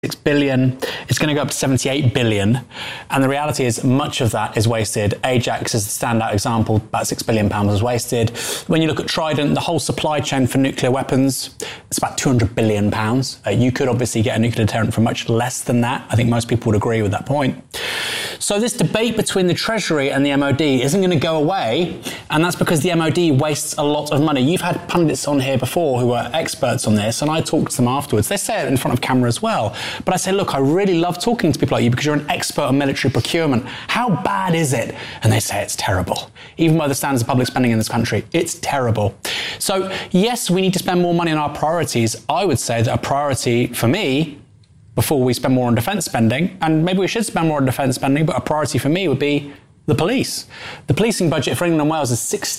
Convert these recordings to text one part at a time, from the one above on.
billion. It's going to go up to 78 billion. And the reality is much of that is wasted. Ajax is the standout example. About £6 billion was wasted. When you look at Trident, the whole supply chain for nuclear weapons, it's about £200 billion. You could obviously get a nuclear deterrent for much less than that. I think most people would agree with that point. So this debate between the Treasury and the MOD isn't going to go away, and that's because the MOD wastes a lot of money. You've had pundits on here before who are experts on this, and I talked to them afterwards. They say it in front of camera as well. But I say, look, I really love talking to people like you because you're an expert on military procurement. How bad is it? And they say it's terrible. Even by the standards of public spending in this country, it's terrible. So yes, we need to spend more money on our priorities. I would say that a priority for me, before we spend more on defence spending, and maybe we should spend more on defence spending, but a priority for me would be the police. The policing budget for England and Wales is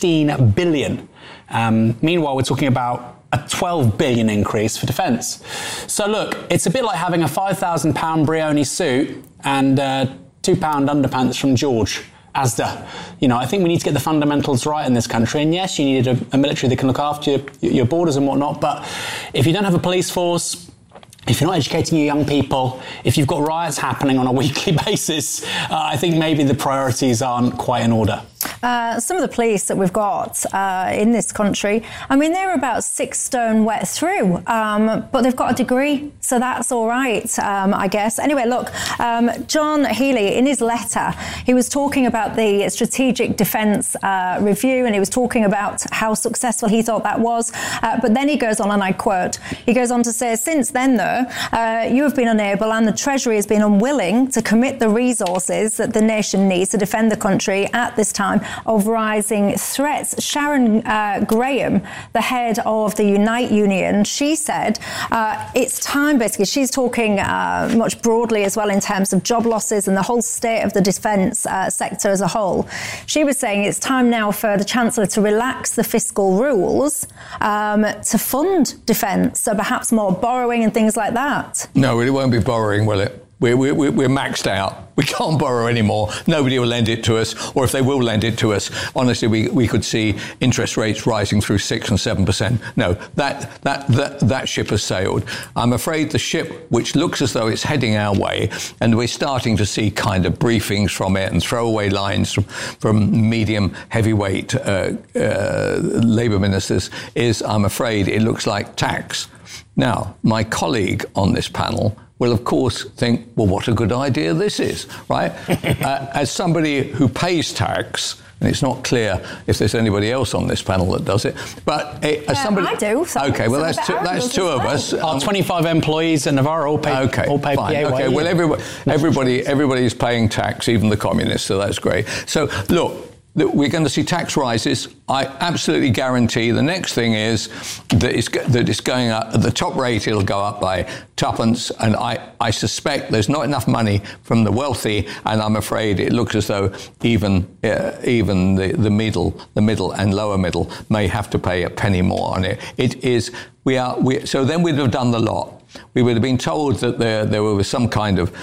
16 billion. Meanwhile, we're talking about a 12 billion increase for defence. So look, it's a bit like having a £5,000 Brioni suit and £2 underpants from George Asda. You know, I think we need to get the fundamentals right in this country. And yes, you need a military that can look after your borders and whatnot. But if you don't have a police force, if you're not educating your young people, if you've got riots happening on a weekly basis, I think maybe the priorities aren't quite in order. Some of the police that we've got in this country, I mean, they're about 6 stone wet through, but they've got a degree, so that's all right, I guess. Anyway, look, John Healey, in his letter, he was talking about the Strategic Defence Review, and he was talking about how successful he thought that was. But then he goes on, and I quote, he goes on to say, since then, though, you have been unable and the Treasury has been unwilling to commit the resources that the nation needs to defend the country at this time of rising threats. Sharon Graham, the head of the Unite Union, she said it's time, basically, she's talking much broadly as well in terms of job losses and the whole state of the defence sector as a whole. She was saying it's time now for the Chancellor to relax the fiscal rules to fund defence, so perhaps more borrowing and things like that. No, it won't be borrowing, will it? We're maxed out. We can't borrow anymore. Nobody will lend it to us, or if they will lend it to us, honestly, we could see interest rates rising through 6 and 7%. No, that ship has sailed. I'm afraid the ship, which looks as though it's heading our way, and we're starting to see kind of briefings from it and throwaway lines from medium heavyweight Labour ministers, is, I'm afraid, it looks like tax. Now, my colleague on this panel will, of course, think, well, what a good idea this is, right? As somebody who pays tax, and it's not clear if there's anybody else on this panel that does it, but as somebody... I do. Okay, well, that's two of us. Our 25 employees at Navarra all pay fine. PAYE. Okay, well, everybody's paying tax, even the communists, so that's great. So, look, we're going to see tax rises. I absolutely guarantee the next thing is that it's going up. At the top rate, it'll go up by twopence, and I suspect there's not enough money from the wealthy, and I'm afraid it looks as though even the middle and lower middle may have to pay a penny more on it. It is so then we'd have done the lot. We would have been told that there was some kind of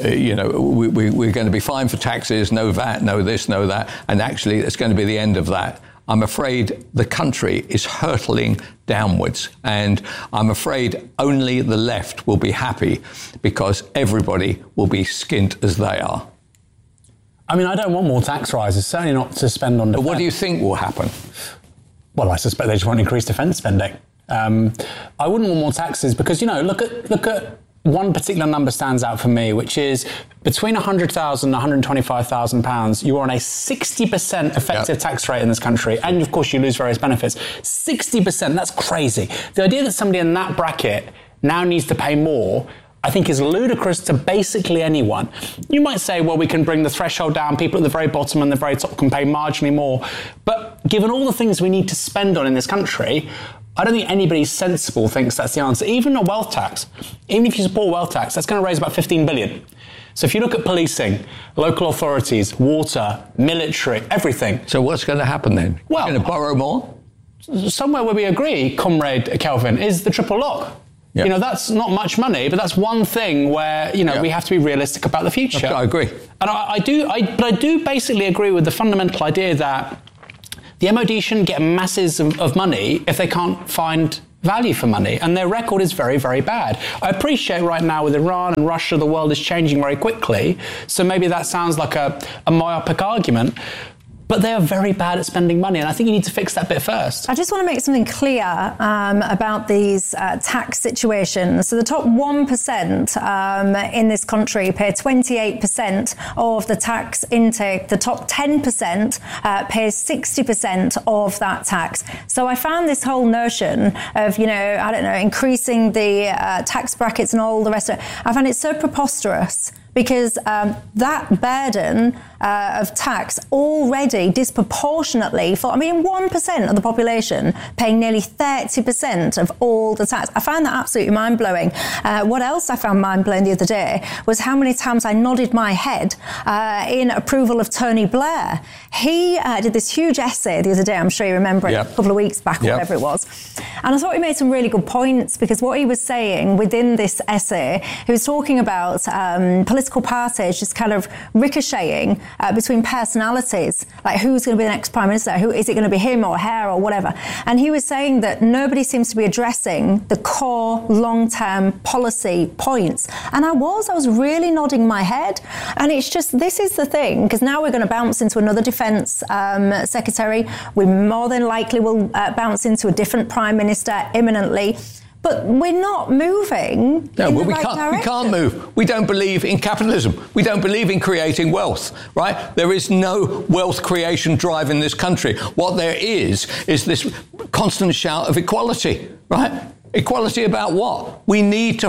we're going to be fined for taxes, no VAT, no this, no that, and actually it's going to be the end of that. I'm afraid the country is hurtling downwards, and I'm afraid only the left will be happy because everybody will be skint as they are. I mean, I don't want more tax rises, certainly not to spend on defence. But what do you think will happen? Well, I suspect they just want to increase defence spending. I wouldn't want more taxes because, look at one particular number stands out for me, which is between £100,000 and £125,000, you're on a 60% effective tax rate in this country. And, of course, you lose various benefits. 60%, that's crazy. The idea that somebody in that bracket now needs to pay more, I think, is ludicrous to basically anyone. You might say, well, we can bring the threshold down. People at the very bottom and the very top can pay marginally more. But given all the things we need to spend on in this country, I don't think anybody sensible thinks that's the answer. Even a wealth tax, even if you support wealth tax, that's going to raise about 15 billion. So if you look at policing, local authorities, water, military, everything. So what's going to happen then? Well, you're going to borrow more? Somewhere where we agree, Comrade Kelvin, is the triple lock. Yep. That's not much money, but that's one thing where, we have to be realistic about the future. I agree. And I do basically agree with the fundamental idea that the MOD shouldn't get masses of money if they can't find value for money, and their record is very, very bad. I appreciate right now with Iran and Russia, the world is changing very quickly, so maybe that sounds like a myopic argument, but they are very bad at spending money, and I think you need to fix that bit first. I just want to make something clear about these tax situations. So the top 1% in this country pay 28% of the tax intake. The top 10% pays 60% of that tax. So I found this whole notion of, increasing the tax brackets and all the rest of it, I found it so preposterous. Because that burden of tax already disproportionately 1% of the population paying nearly 30% of all the tax. I found that absolutely mind-blowing. What else I found mind-blowing the other day was how many times I nodded my head in approval of Tony Blair. He did this huge essay the other day, I'm sure you remember it, a couple of weeks back, or whatever it was. And I thought he made some really good points, because what he was saying within this essay, he was talking about political parties just kind of ricocheting between personalities, like who's going to be the next prime minister, who is it going to be, him or her or whatever. And he was saying that nobody seems to be addressing the core long-term policy points. And I was really nodding my head. And it's just, this is the thing, because now we're going to bounce into another defence secretary. We more than likely will bounce into a different prime minister imminently. But we're not moving. No, we can't move. We don't believe in capitalism. We don't believe in creating wealth, right? There is no wealth creation drive in this country. What there is this constant shout of equality, right? Equality about what? We need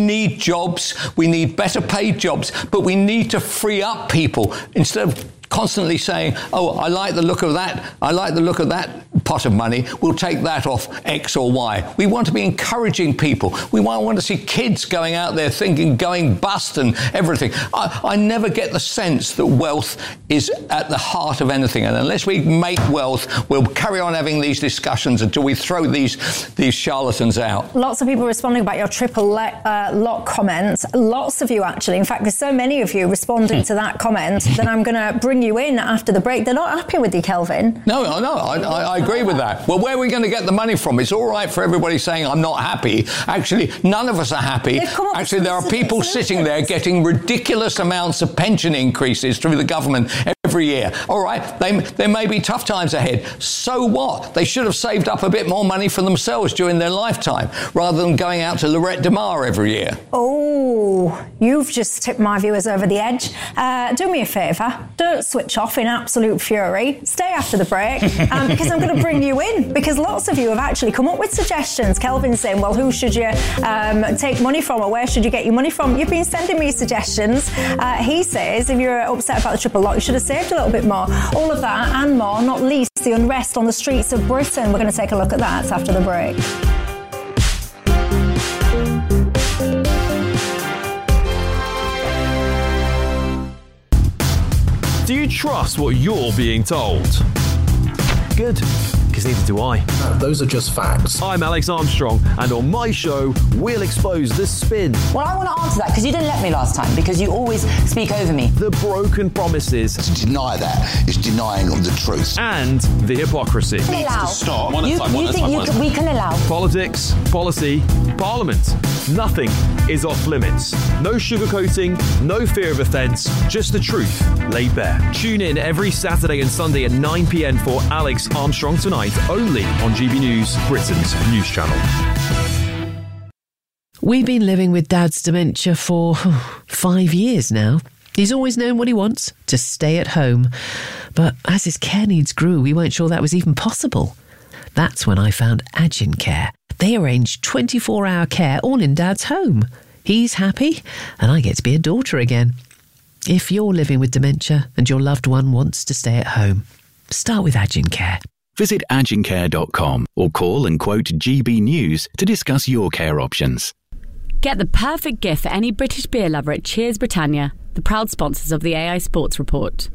jobs. We need better paid jobs, but we need to free up people instead of constantly saying, oh, I like the look of that. I like the look of that pot of money. We'll take that off X or Y. We want to be encouraging people. We want to see kids going out there going bust and everything. I never get the sense that wealth is at the heart of anything. And unless we make wealth, we'll carry on having these discussions until we throw these charlatans out. Lots of people responding about your triple lock comment. Lots of you, actually. In fact, there's so many of you responding to that comment that I'm going to bring you in after the break. They're not happy with you, Kelvin. No, I agree with that. Well, where are we going to get the money from? It's all right for everybody saying I'm not happy. Actually, none of us are happy. Actually, there are people sitting there getting ridiculous amounts of pension increases through the government every year. All right, there may be tough times ahead. So what? They should have saved up a bit more money for themselves during their lifetime rather than going out to Lorette de Mar every year. Oh, you've just tipped my viewers over the edge. Do me a favour. Don't switch off in absolute fury. Stay after the break because I'm going to bring you in, because lots of you have actually come up with suggestions. Kelvin's saying, well, who should you take money from, or where should you get your money from? You've been sending me suggestions. He says if you're upset about the triple lock, you should have saved a little bit more. All of that and more, not least the unrest on the streets of Britain. We're going to take a look at that after the break. Do you trust what you're being told? Good, because neither do I. Those are just facts. I'm Alex Armstrong, and on my show, we'll expose the spin. Well, I want to answer that, because you didn't let me last time, because you always speak over me. The broken promises. To deny that is denying the truth. And the hypocrisy. Stop. You think we can allow? Politics, policy, parliament. Nothing is off limits. No sugarcoating, no fear of offence, just the truth laid bare. Tune in every Saturday and Sunday at 9 p.m. for Alex Armstrong Tonight, only on GB News, Britain's news channel. We've been living with Dad's dementia for 5 years now. He's always known what he wants, to stay at home. But as his care needs grew, we weren't sure that was even possible. That's when I found Agincare. They arrange 24-hour care all in Dad's home. He's happy, and I get to be a daughter again. If you're living with dementia and your loved one wants to stay at home, start with Agincare. Visit agincare.com or call and quote GB News to discuss your care options. Get the perfect gift for any British beer lover at Cheers Britannia, the proud sponsors of the AI Sports Report.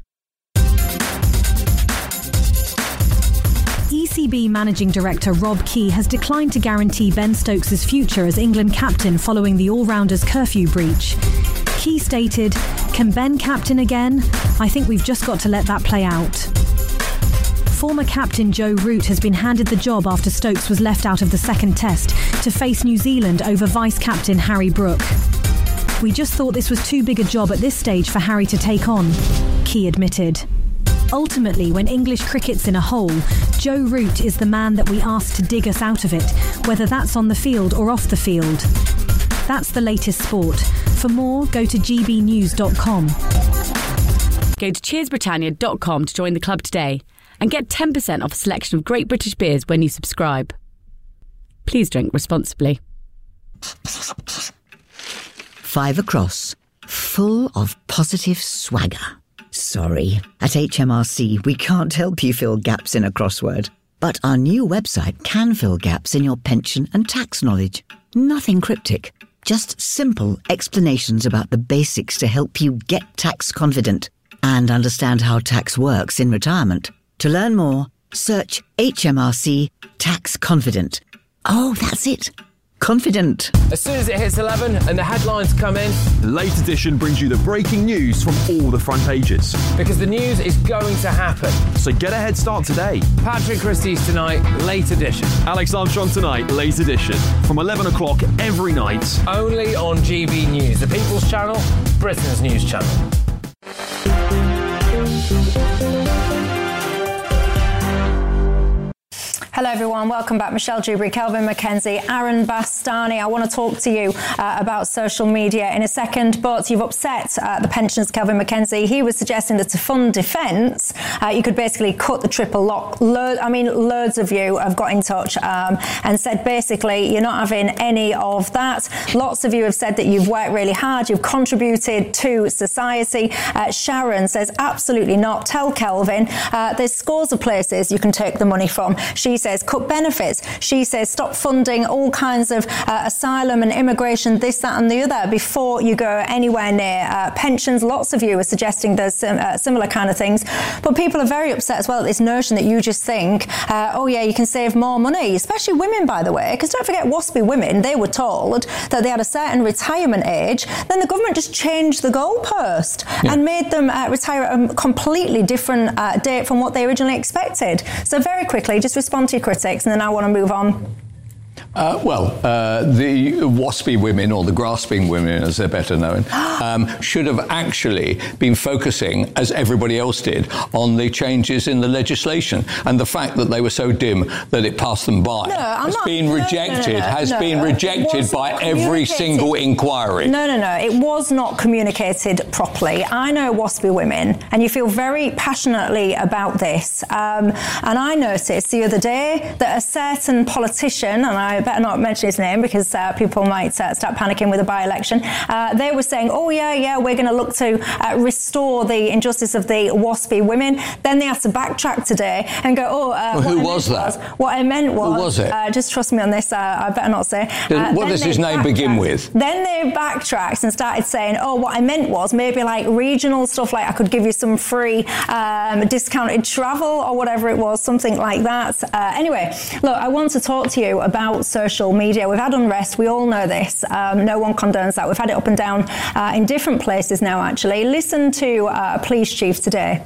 ECB Managing Director Rob Key has declined to guarantee Ben Stokes' future as England captain following the all-rounders curfew breach. Key stated, "Can Ben captain again? I think we've just got to let that play out." Former captain Joe Root has been handed the job after Stokes was left out of the second test to face New Zealand over vice-captain Harry Brook. "We just thought this was too big a job at this stage for Harry to take on," Key admitted. Ultimately, when English cricket's in a hole, Joe Root is the man that we asked to dig us out of it, whether that's on the field or off the field. That's the latest sport. For more, go to gbnews.com. Go to cheersbritannia.com to join the club today and get 10% off a selection of great British beers when you subscribe. Please drink responsibly. 5 across, full of positive swagger. Sorry, at HMRC we can't help you fill gaps in a crossword. But our new website can fill gaps in your pension and tax knowledge. Nothing cryptic, just simple explanations about the basics to help you get tax confident and understand how tax works in retirement. To learn more, search HMRC Tax Confident. Oh, that's it. Confident. As soon as it hits 11 and the headlines come in, Late Edition brings you the breaking news from all the front pages. Because the news is going to happen. So get a head start today. Patrick Christie's tonight, Late Edition. Alex Armstrong tonight, Late Edition. From 11 o'clock every night. Only on GB News, the People's Channel, Britain's news channel. Hello everyone, welcome back. Michelle Dewberry, Kelvin McKenzie, Aaron Bastani. I want to talk to you about social media in a second, but you've upset the pensioners, Kelvin McKenzie. He was suggesting that to fund defence, you could basically cut the triple lock. Loads of you have got in touch and said basically you're not having any of that. Lots of you have said that you've worked really hard, you've contributed to society. Sharon says absolutely not. Tell Kelvin there's scores of places you can take the money from. She says cut benefits. She says stop funding all kinds of asylum and immigration, this, that and the other before you go anywhere near pensions. Lots of you are suggesting there's similar kind of things. But people are very upset as well at this notion that you just think, oh yeah, you can save more money, especially women, by the way, because don't forget Waspy women, they were told that they had a certain retirement age. Then the government just changed the goalpost and made them retire at a completely different date from what they originally expected. So very quickly, just respond to your critics, and then I want to move on. The waspy women, or the grasping women as they're better known, should have actually been focusing, as everybody else did, on the changes in the legislation. And the fact that they were so dim that it passed them by has been rejected by every single inquiry. No. It was not communicated properly. I know waspy women, and you feel very passionately about this. And I noticed the other day that a certain politician, and I better not mention his name because people might start panicking with a by-election. They were saying, oh yeah, we're going to look to restore the injustice of the waspy women. Then they had to backtrack today and go, who was that? What I meant was... Who was it? Just trust me on this, I better not say. What does his name begin with? Then they backtracked and started saying, what I meant was maybe like regional stuff, like I could give you some free discounted travel or whatever it was, something like that. Anyway, look, I want to talk to you about social media. We've had unrest, we all know this. No one condones that. We've had it up and down in different places now, actually. Listen to a police chief today.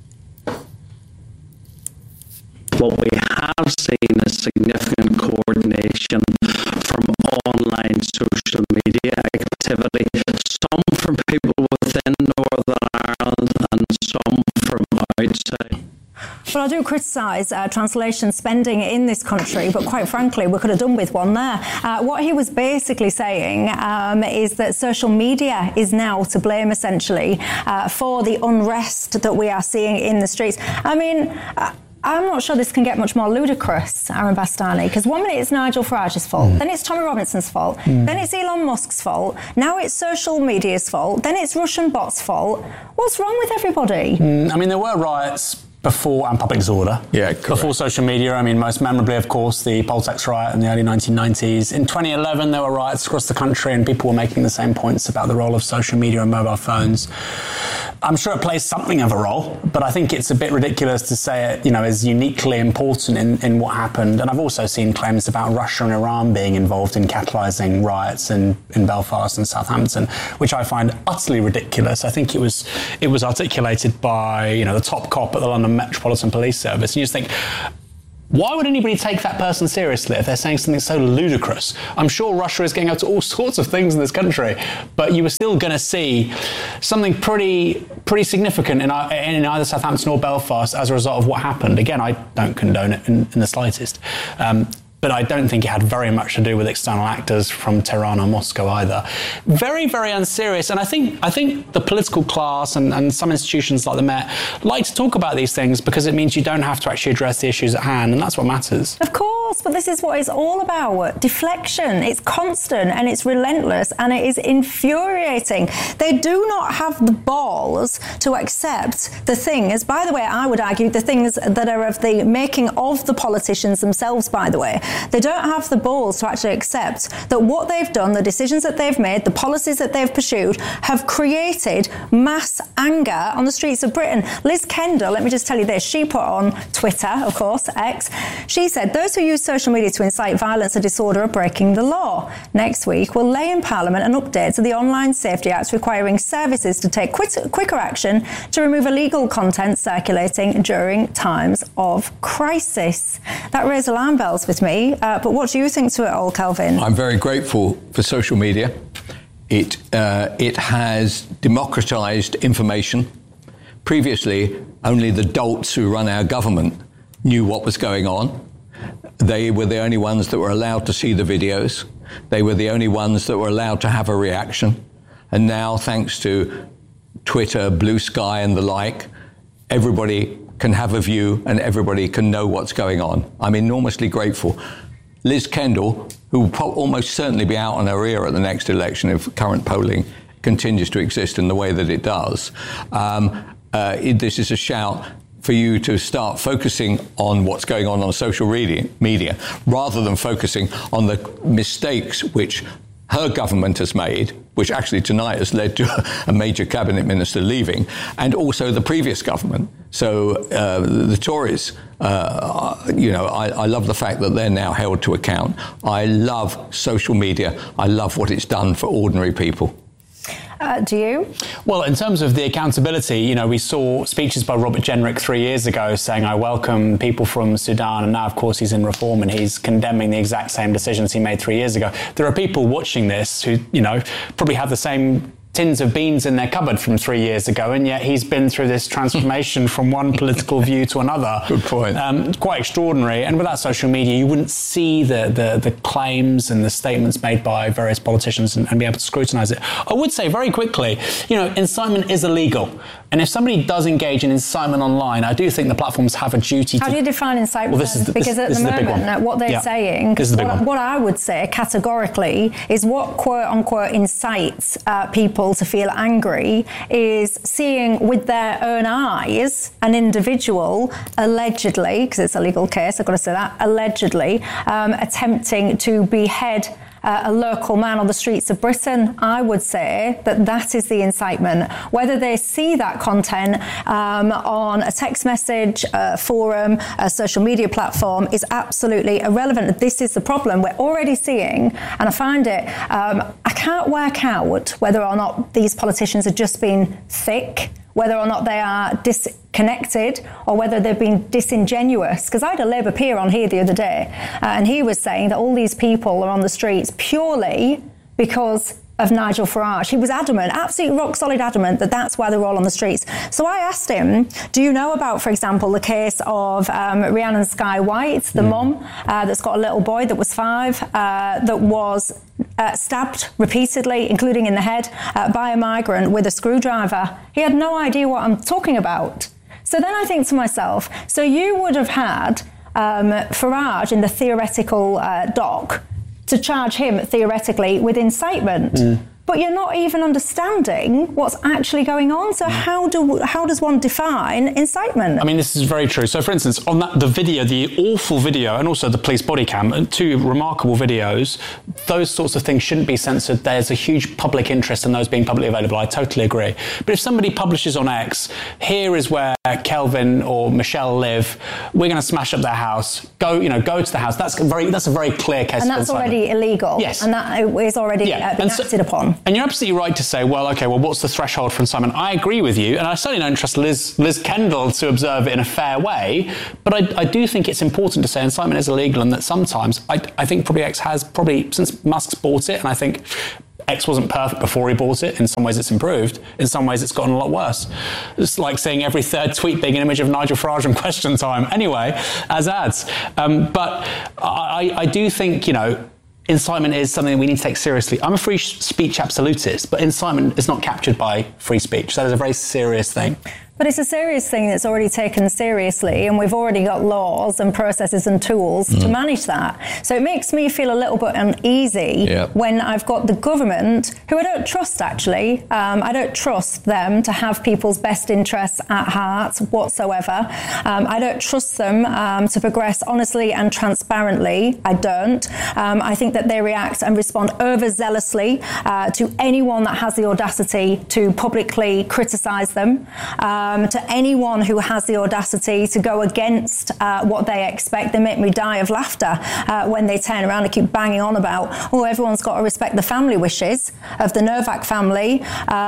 What we have seen is significant coordination from online social media activity, some from people within Northern Ireland and some from outside. Well, I do criticise translation spending in this country, but quite frankly, we could have done with one there. What he was basically saying is that social media is now to blame, essentially, for the unrest that we are seeing in the streets. I mean... I'm not sure this can get much more ludicrous, Aaron Bastani, because 1 minute it's Nigel Farage's fault, then it's Tommy Robinson's fault, then it's Elon Musk's fault, now it's social media's fault, then it's Russian bots' fault. What's wrong with everybody? I mean, there were riots before and public disorder. Yeah, correct. Before social media. I mean, most memorably, of course, the Poltex riot in the early 1990s. In 2011, there were riots across the country and people were making the same points about the role of social media and mobile phones. I'm sure it plays something of a role, but I think it's a bit ridiculous to say it, is uniquely important in what happened. And I've also seen claims about Russia and Iran being involved in catalysing riots in Belfast and Southampton, which I find utterly ridiculous. I think it was articulated by, the top cop at the London Metropolitan Police Service. And you just think, why would anybody take that person seriously if they're saying something so ludicrous? I'm sure Russia is getting up to all sorts of things in this country, but you were still going to see something pretty significant in either Southampton or Belfast as a result of what happened. Again, I don't condone it in the slightest. But I don't think it had very much to do with external actors from Tehran or Moscow either. Very, very unserious. And I think the political class and some institutions like the Met like to talk about these things because it means you don't have to actually address the issues at hand, and that's what matters. Of course, but this is what it's all about. Deflection. It's constant and it's relentless and it is infuriating. They do not have the balls to accept the things, by the way, I would argue, the things that are of the making of the politicians themselves, by the way. They don't have the balls to actually accept that what they've done, the decisions that they've made, the policies that they've pursued have created mass anger on the streets of Britain. Liz Kendall, let me just tell you this, she put on Twitter, of course, X, she said, those who use social media to incite violence or disorder are breaking the law. Next week, we'll lay in Parliament an update to the Online Safety Act requiring services to take quicker action to remove illegal content circulating during times of crisis. That raised alarm bells with me. But what do you think to it all, Kelvin? I'm very grateful for social media. It has democratised information. Previously, only the dolts who run our government knew what was going on. They were the only ones that were allowed to see the videos. They were the only ones that were allowed to have a reaction. And now, thanks to Twitter, Blue Sky and the like, everybody can have a view and everybody can know what's going on. I'm enormously grateful. Liz Kendall, who will almost certainly be out on her ear at the next election if current polling continues to exist in the way that it does, this is a shout for you to start focusing on what's going on social media rather than focusing on the mistakes which her government has made, which actually tonight has led to a major cabinet minister leaving, and also the previous government. So the Tories, I love the fact that they're now held to account. I love social media. I love what it's done for ordinary people. Do you? Well, in terms of the accountability, we saw speeches by Robert Jenrick 3 years ago saying, I welcome people from Sudan, and now, of course, he's in reform and he's condemning the exact same decisions he made 3 years ago. There are people watching this who, probably have the same tins of beans in their cupboard from 3 years ago, and yet he's been through this transformation from one political view to another. Good point. Quite extraordinary. And without social media, you wouldn't see the claims and the statements made by various politicians and be able to scrutinise it. I would say very quickly, incitement is illegal. And if somebody does engage in incitement online, I do think the platforms have a duty to... How do you define incitement? Well, because at the moment, what they're saying, what I would say categorically is what quote-unquote incites people to feel angry is seeing with their own eyes an individual allegedly, because it's a legal case, I've got to say that, allegedly attempting to behead a local man on the streets of Britain. I would say that is the incitement. Whether they see that content on a text message, a forum, a social media platform is absolutely irrelevant. This is the problem we're already seeing, and I find it, I can't work out whether or not these politicians have just been thick, whether or not they are disconnected or whether they've been disingenuous. Because I had a Labour peer on here the other day and he was saying that all these people are on the streets purely because of Nigel Farage. He was adamant, absolutely rock solid adamant that that's why they're all on the streets. So I asked him, do you know about, for example, the case of Rhiannon Sky White, the mum that's got a little boy that was 5 that was stabbed repeatedly, including in the head, by a migrant with a screwdriver? He had no idea what I'm talking about. So then I think to myself, so you would have had Farage in the theoretical dock to charge him theoretically with incitement. but you're not even understanding what's actually going on. So how does one define incitement? I mean, this is very true. So, for instance, on the awful video, and also the police body cam, two remarkable videos, those sorts of things shouldn't be censored. There's a huge public interest in those being publicly available. I totally agree. But if somebody publishes on X, here is where Kelvin or Michelle live, we're going to smash up their house. Go to the house. That's a very clear case. And that's already illegal. Yes. And that is already been acted upon. And you're absolutely right to say, what's the threshold for incitement? I agree with you, and I certainly don't trust Liz Kendall to observe it in a fair way, but I do think it's important to say incitement is illegal, and that sometimes, I think probably X has, since Musk's bought it, and I think X wasn't perfect before he bought it. In some ways it's improved. In some ways it's gotten a lot worse. It's like seeing every third tweet being an image of Nigel Farage on Question Time. Anyway, as ads. But I do think, incitement is something we need to take seriously. I'm a free speech absolutist, but incitement is not captured by free speech. That is a very serious thing. But it's a serious thing that's already taken seriously, and we've already got laws and processes and tools to manage that. So it makes me feel a little bit uneasy when I've got the government, who I don't trust actually. I don't trust them to have people's best interests at heart whatsoever. I don't trust them to progress honestly and transparently. I don't. I think that they react and respond overzealously to anyone that has the audacity to publicly criticise them. To anyone who has the audacity to go against what they expect. They make me die of laughter when they turn around and keep banging on about, everyone's got to respect the family wishes of the Novak family,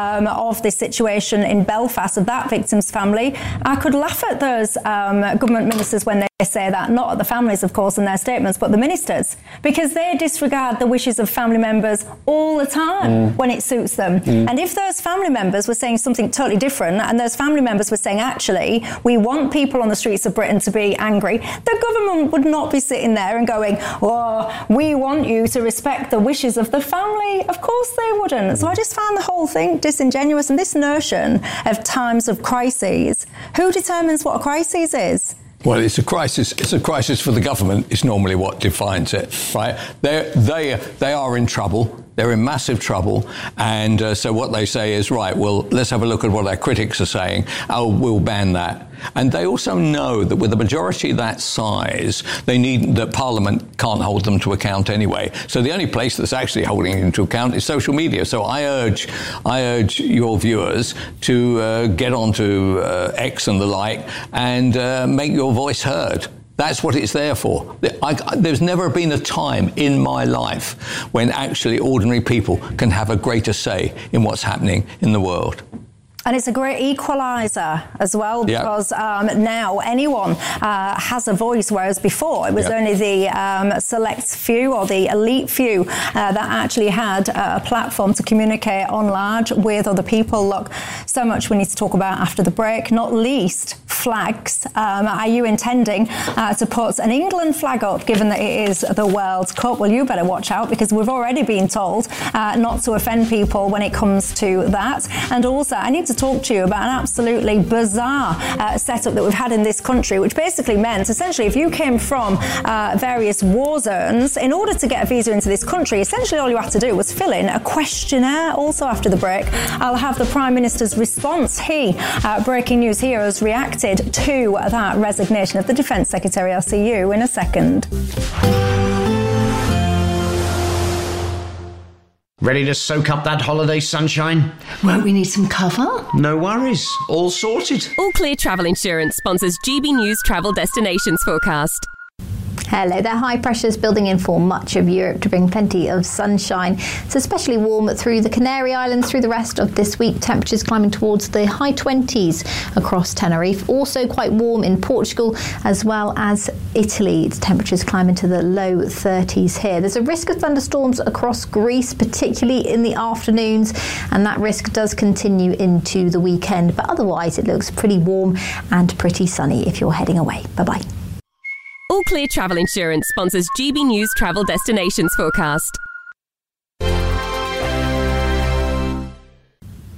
of this situation in Belfast, of that victim's family. I could laugh at those government ministers when they say that, not at the families, of course, in their statements, but the ministers, because they disregard the wishes of family members all the time when it suits them. And if those family members were saying something totally different, and those family members were saying, actually, we want people on the streets of Britain to be angry, the government would not be sitting there and going, we want you to respect the wishes of the family. Of course they wouldn't. So I just found the whole thing disingenuous. And this notion of times of crises, who determines what a crisis is? Well, it's a crisis. It's a crisis for the government. It's normally what defines it, right? They are in trouble. They're in massive trouble. And so what they say is, right, well, let's have a look at what our critics are saying. We'll ban that. And they also know that with a majority that size, that Parliament can't hold them to account anyway. So the only place that's actually holding them to account is social media. So I urge your viewers to get onto X and the like and make your voice heard. That's what it's there for. There's never been a time in my life when actually ordinary people can have a greater say in what's happening in the world. And it's a great equaliser as well, because now anyone has a voice, whereas before it was only the select few or the elite few that actually had a platform to communicate on large with other people. Look, so much we need to talk about after the break, not least flags. Are you intending to put an England flag up, given that it is the World Cup? Well, you better watch out, because we've already been told not to offend people when it comes to that. And also, I need to talk to you about an absolutely bizarre setup that we've had in this country, which basically meant, essentially, if you came from various war zones, in order to get a visa into this country, essentially all you had to do was fill in a questionnaire. Also after the break, I'll have the Prime Minister's response. Breaking news here, has reacted to that resignation of the Defence Secretary. I'll see you in a second. Ready to soak up that holiday sunshine? Won't we need some cover? No worries. All sorted. All Clear Travel Insurance sponsors GB News Travel Destinations Forecast. Hello there. High pressures building in for much of Europe to bring plenty of sunshine. It's especially warm through the Canary Islands through the rest of this week. Temperatures climbing towards the high 20s across Tenerife. Also quite warm in Portugal as well as Italy. Its temperatures climbing to the low 30s here. There's a risk of thunderstorms across Greece, particularly in the afternoons, and that risk does continue into the weekend. But otherwise it looks pretty warm and pretty sunny if you're heading away. Bye-bye. All Clear Travel Insurance sponsors GB News Travel Destinations Forecast.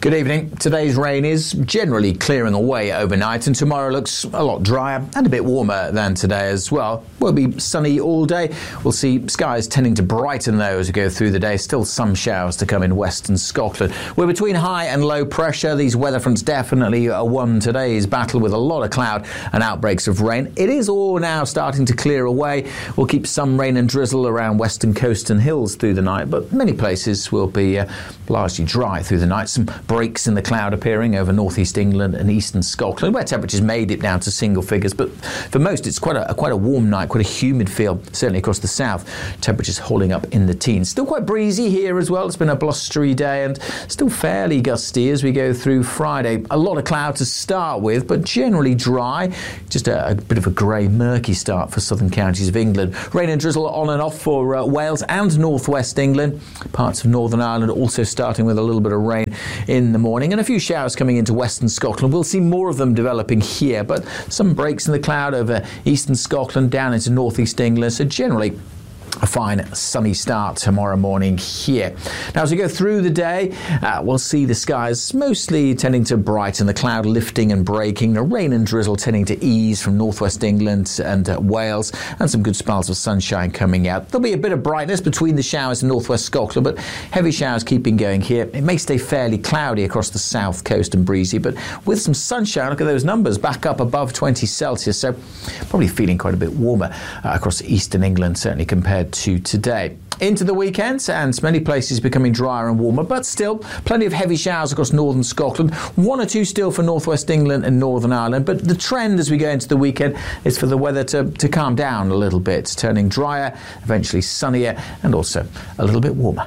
Good evening. Today's rain is generally clearing away overnight, and tomorrow looks a lot drier and a bit warmer than today as well. We'll be sunny all day. We'll see skies tending to brighten though as we go through the day. Still some showers to come in western Scotland. We're between high and low pressure. These weather fronts definitely won today's battle with a lot of cloud and outbreaks of rain. It is all now starting to clear away. We'll keep some rain and drizzle around western coast and hills through the night, but many places will be largely dry through the night. Some breaks in the cloud appearing over northeast England and eastern Scotland, where temperatures may dip down to single figures, but for most it's quite a warm night, quite a humid feel, certainly across the south. Temperatures holding up in the teens. Still quite breezy here as well. It's been a blustery day and still fairly gusty as we go through Friday. A lot of cloud to start with, but generally dry. Just a bit of a grey, murky start for southern counties of England. Rain and drizzle on and off for Wales and northwest England. Parts of Northern Ireland also starting with a little bit of rain in the morning, and a few showers coming into western Scotland. We'll see more of them developing here, but some breaks in the cloud over eastern Scotland down into northeast England. So generally a fine sunny start tomorrow morning here. Now, as we go through the day, we'll see the skies mostly tending to brighten, the cloud lifting and breaking, the rain and drizzle tending to ease from northwest England and Wales, and some good spells of sunshine coming out. There'll be a bit of brightness between the showers in northwest Scotland, but heavy showers keeping going here. It may stay fairly cloudy across the south coast and breezy, but with some sunshine. Look at those numbers, back up above 20 Celsius, so probably feeling quite a bit warmer across eastern England, certainly compared to today. Into the weekend, and many places becoming drier and warmer, but still plenty of heavy showers across northern Scotland. One or two still for northwest England and Northern Ireland, but the trend as we go into the weekend is for the weather to calm down a little bit, turning drier, eventually sunnier, and also a little bit warmer.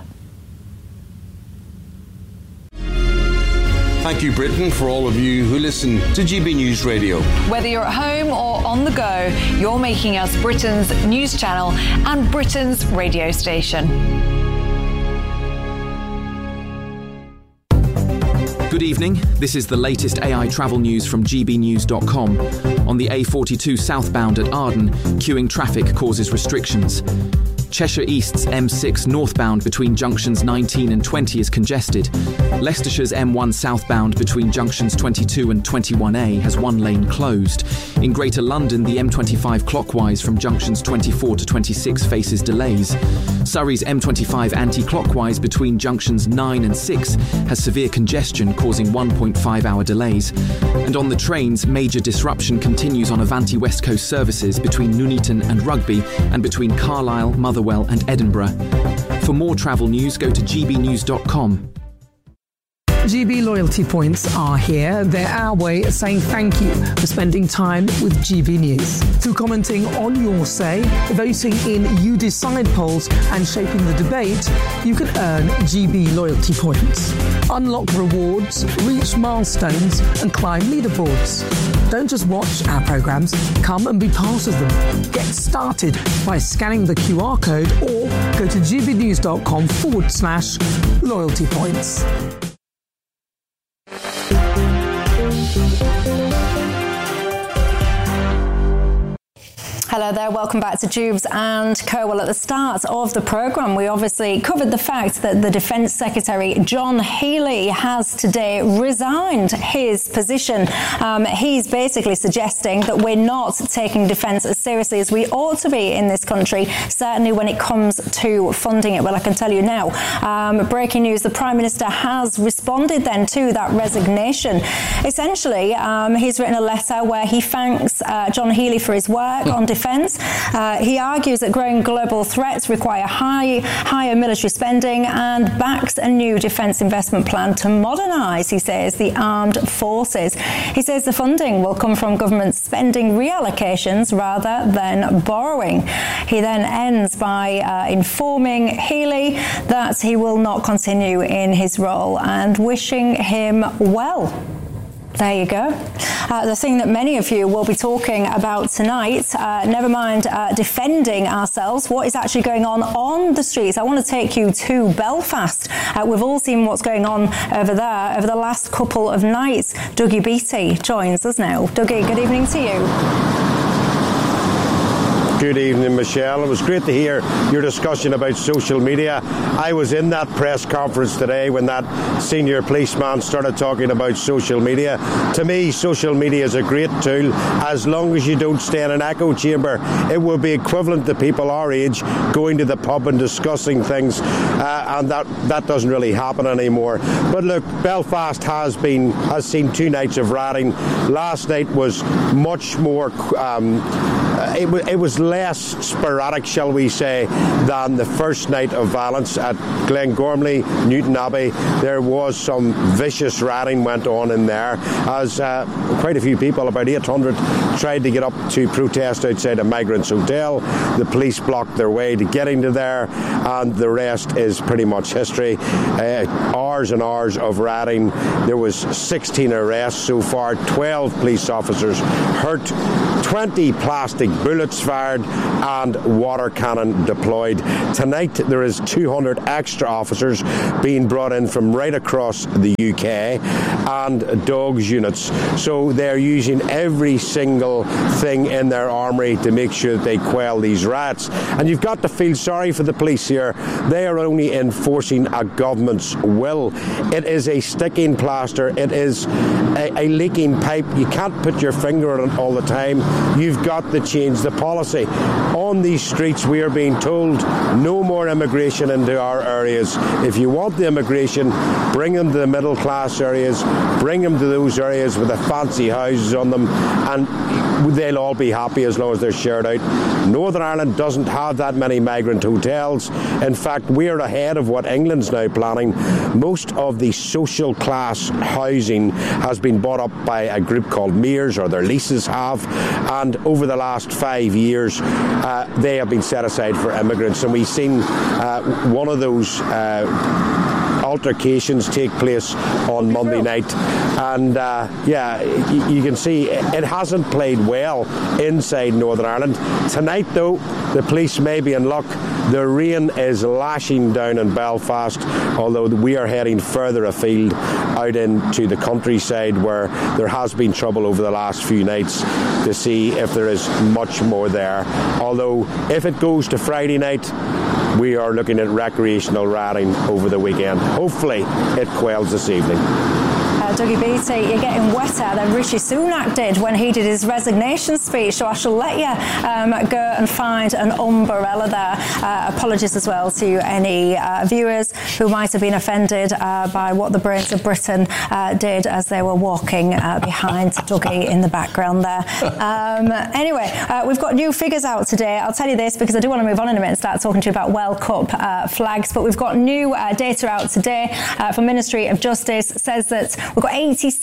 Thank you, Britain, for all of you who listen to GB News Radio. Whether you're at home or on the go, you're making us Britain's news channel and Britain's radio station. Good evening. This is the latest AI travel news from gbnews.com. On the A42 southbound at Arden, queuing traffic causes restrictions. Cheshire East's M6 northbound between junctions 19 and 20 is congested. Leicestershire's M1 southbound between junctions 22 and 21A has one lane closed. In Greater London, the M25 clockwise from junctions 24 to 26 faces delays. Surrey's M25 anti-clockwise between junctions 9 and 6 has severe congestion, causing 1.5-hour delays. And on the trains, major disruption continues on Avanti West Coast services between Nuneaton and Rugby and between Carlisle, Motherwell and Edinburgh. For more travel news, go to gbnews.com. GB loyalty points are here. They're our way of saying thank you for spending time with GB News. Through commenting on your say, voting in You Decide polls and shaping the debate, you can earn GB loyalty points. Unlock rewards, reach milestones and climb leaderboards. Don't just watch our programmes, come and be part of them. Get started by scanning the QR code or go to gbnews.com/loyalty points. Hello there, welcome back to Jubes and Co. Well, at the start of the programme, we obviously covered the fact that the Defence Secretary, John Healey, has today resigned his position. He's basically suggesting that we're not taking defence as seriously as we ought to be in this country, certainly when it comes to funding it. Well, I can tell you now, breaking news, the Prime Minister has responded then to that resignation. Essentially, he's written a letter where he thanks John Healey for his work on defence. He argues that growing global threats require higher military spending and backs a new defence investment plan to modernise, he says, the armed forces. He says the funding will come from government spending reallocations rather than borrowing. He then ends by informing Healey that he will not continue in his role and wishing him well. There you go. The thing that many of you will be talking about tonight, never mind defending ourselves, what is actually going on the streets. I want to take you to Belfast. We've all seen what's going on over there over the last couple of nights. Dougie Beattie joins us now. Dougie, good evening to you. Good evening, Michelle. It was great to hear your discussion about social media. I was in that press conference today when that senior policeman started talking about social media. To me, social media is a great tool as long as you don't stay in an echo chamber. It will be equivalent to people our age going to the pub and discussing things, and that doesn't really happen anymore. But look, Belfast has seen 2 nights of rioting. Last night was much more it was less sporadic, shall we say, than the first night of violence at Glengormley, Newton Abbey. There was some vicious rioting went on in there as quite a few people, about 800, tried to get up to protest outside a migrants' hotel. The police blocked their way to getting to there, and the rest is pretty much history. Hours and hours of rioting. There was 16 arrests so far, 12 police officers hurt, 20 plastic bullets fired, and water cannon deployed. Tonight there is 200 extra officers being brought in from right across the UK and dogs units. So they're using every single thing in their armoury to make sure that they quell these riots. And you've got to feel sorry for the police here. They are only enforcing a government's will. It is a sticking plaster. It is a leaking pipe. You can't put your finger on it all the time. You've got to change the policy. On these streets, we are being told no more immigration into our areas. If you want the immigration, bring them to the middle class areas, bring them to those areas with the fancy houses on them, and they'll all be happy as long as they're shared out. Northern Ireland doesn't have that many migrant hotels. In fact, we're ahead of what England's now planning. Most of the social class housing has been bought up by a group called Mears, or their leases have, and over the last 5 years they have been set aside for immigrants, and we've seen one of those altercations take place on Monday night, and you can see it hasn't played well inside Northern Ireland. Tonight though, the police may be in luck. The rain is lashing down in Belfast, although we are heading further afield out into the countryside where there has been trouble over the last few nights to see if there is much more there. Although if it goes to Friday night, we are looking at recreational rioting over the weekend. Hopefully it quells this evening. Dougie Beattie, you're getting wetter than Rishi Sunak did when he did his resignation speech, so I shall let you go and find an umbrella there. Apologies as well to any viewers who might have been offended by what the Brains of Britain did as they were walking behind Dougie in the background there. Anyway, we've got new figures out today. I'll tell you this because I do want to move on in a minute and start talking to you about World Cup flags, but we've got new data out today from Ministry of Justice. Says that we've got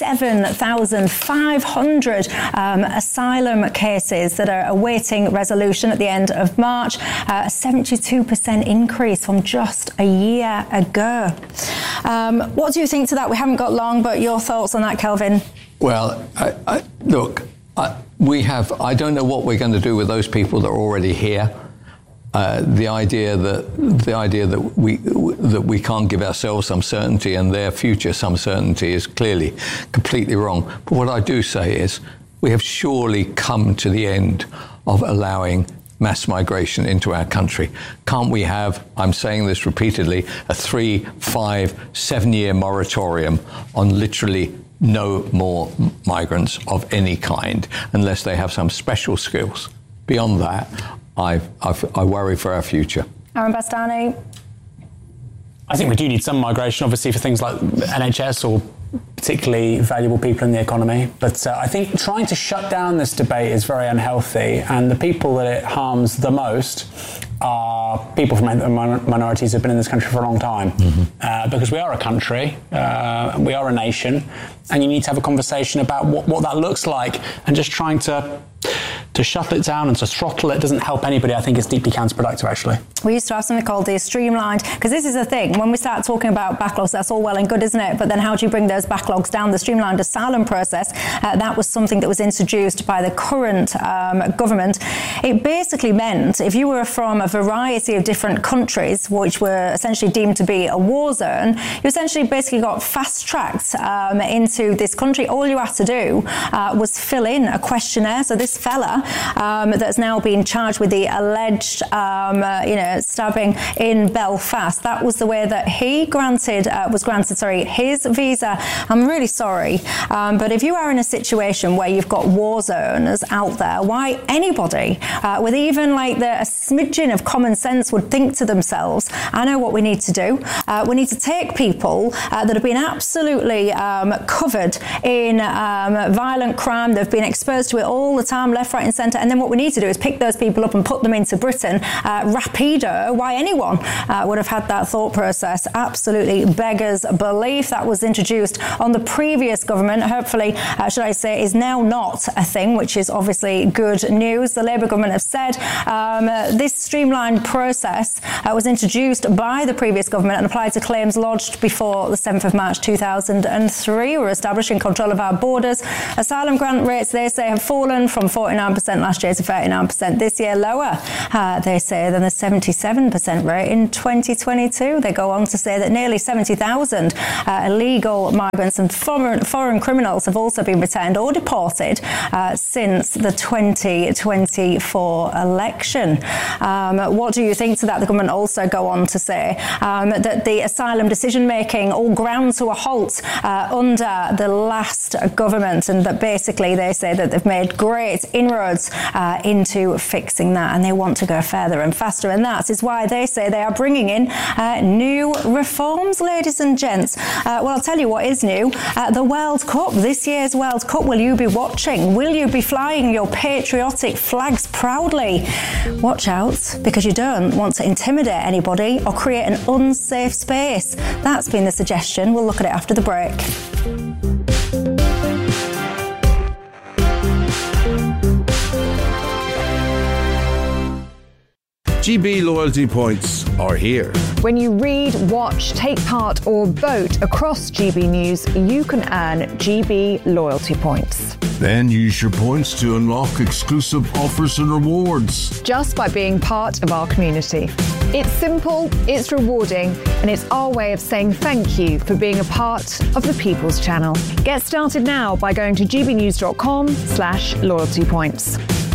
87,500 asylum cases that are awaiting resolution at the end of March, a 72% increase from just a year ago. What do you think to that? We haven't got long, but your thoughts on that, Kelvin? Well, look, I don't know what we're going to do with those people that are already here. The idea that we can't give ourselves some certainty and their future some certainty is clearly completely wrong. But what I do say is we have surely come to the end of allowing mass migration into our country. Can't we have, I'm saying this repeatedly, a 3, 5, 7-year moratorium on literally no more migrants of any kind unless they have some special skills? Beyond that, I worry for our future. Aaron Bastani? I think we do need some migration, obviously, for things like NHS or particularly valuable people in the economy. But I think trying to shut down this debate is very unhealthy, and the people that it harms the most are people from minorities who have been in this country for a long time. Because we are a country, we are a nation, and you need to have a conversation about what that looks like, and just trying to shut it down and to throttle it doesn't help anybody. I think it's deeply counterproductive, actually. We used to have something called the streamlined, because this is the thing, when we start talking about backlogs, that's all well and good, isn't it? But then how do you bring those backlogs down? The streamlined asylum process, that was something that was introduced by the current government. It basically meant if you were from a variety of different countries, which were essentially deemed to be a war zone, you essentially basically got fast-tracked into this country. All you had to do was fill in a questionnaire. So this fella that's now been charged with the alleged, stabbing in Belfast. That was the way that he was granted his visa. I'm really sorry, but if you are in a situation where you've got war zoners out there, why anybody with even like a smidgen of common sense would think to themselves, I know what we need to do. We need to take people that have been absolutely covered in violent crime. They've been exposed to it all the time, left, right and centre. And then what we need to do is pick those people up and put them into Britain rapido. Why anyone would have had that thought process absolutely beggars belief. That was introduced on the previous government. Hopefully, should I say, is now not a thing, which is obviously good news. The Labour government have said this streamlined process was introduced by the previous government and applied to claims lodged before the 7th of March 2003. We're establishing control of our borders. Asylum grant rates, they say, have fallen from 49% last year to 39% this year, lower, they say, than the 77% rate in 2022. They go on to say that nearly 70,000 illegal migrants and foreign criminals have also been returned or deported since the 2024 election. What do you think to that? The government also go on to say that the asylum decision-making all ground to a halt under the last government, and that basically they say that they've made great inroads into fixing that, and they want to go further and faster, and that is why they say they are bringing in new reforms, ladies and gents. Well, I'll tell you what is new. The World Cup, this year's World Cup, will you be watching? Will you be flying your patriotic flags proudly? Watch out, because you don't want to intimidate anybody or create an unsafe space. That's been the suggestion. We'll look at it after the break. GB loyalty points are here. When you read, watch, take part or vote across GB News, you can earn GB loyalty points. Then use your points to unlock exclusive offers and rewards. Just by being part of our community. It's simple, it's rewarding, and it's our way of saying thank you for being a part of the People's Channel. Get started now by going to gbnews.com/loyalty points.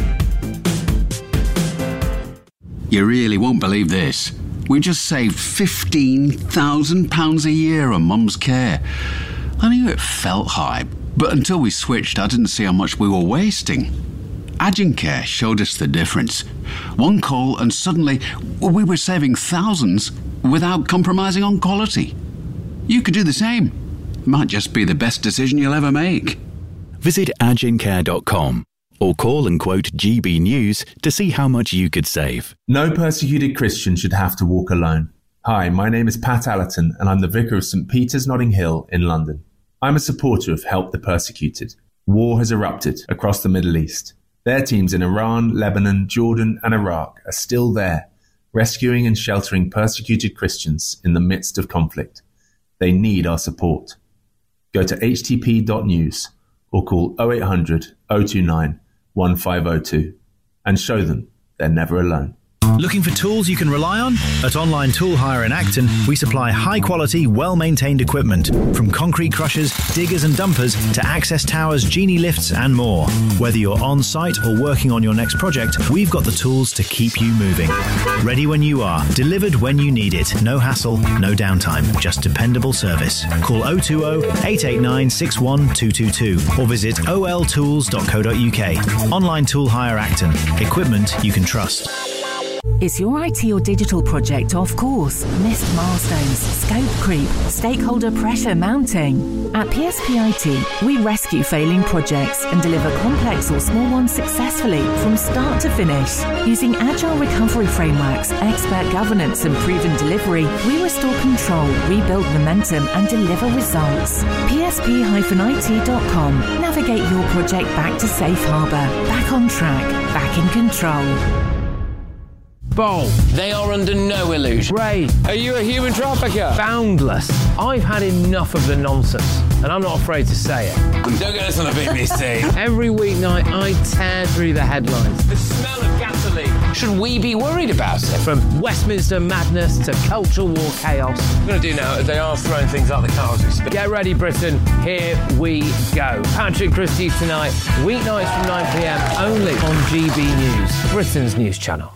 You really won't believe this. We just saved £15,000 a year on Mum's care. I knew it felt high, but until we switched, I didn't see how much we were wasting. Agencare showed us the difference. One call and suddenly we were saving thousands without compromising on quality. You could do the same. Might just be the best decision you'll ever make. Visit agencare.com or call and quote GB News to see how much you could save. No persecuted Christian should have to walk alone. Hi, my name is Pat Allerton and I'm the Vicar of St Peter's Notting Hill in London. I'm a supporter of Help the Persecuted. War has erupted across the Middle East. Their teams in Iran, Lebanon, Jordan and Iraq are still there, rescuing and sheltering persecuted Christians in the midst of conflict. They need our support. Go to htp.news or call 0800 029 1502 and show them they're never alone. Looking for tools you can rely on? At Online Tool Hire in Acton, we supply high-quality, well-maintained equipment, from concrete crushers, diggers and dumpers to access towers, genie lifts and more. Whether you're on-site or working on your next project, we've got the tools to keep you moving. Ready when you are, delivered when you need it. No hassle, no downtime, just dependable service. Call 020-889-61222 or visit oltools.co.uk. Online Tool Hire Acton. Equipment you can trust. Is your IT or digital project off course? Missed milestones, scope creep, stakeholder pressure mounting? At PSP IT, we rescue failing projects and deliver complex or small ones successfully from start to finish. Using agile recovery frameworks, expert governance and proven delivery, we restore control, rebuild momentum and deliver results. PSP-IT.com. Navigate your project back to safe harbour, back on track, back in control. Bold. They are under no illusion. Ray, are you a human trafficker? Boundless. I've had enough of the nonsense, and I'm not afraid to say it. Don't get us on the BBC. Every weeknight, I tear through the headlines. The smell of gasoline. should we be worried about it? From Westminster madness to cultural war chaos. What I'm going to do now is they are throwing things out the car as we speak. Get ready, Britain. Here we go. Patrick Christie's tonight, weeknights from 9 p.m. only on GB News, Britain's news channel.